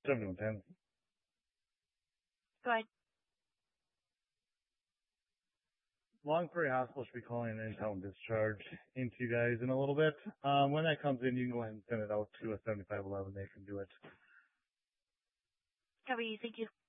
7110. Go ahead. Long Prairie Hospital should be calling an in-town discharge into you guys in a little bit. When that comes in, you can go ahead and send it out to a 7511. They can do it. Copy. Thank you.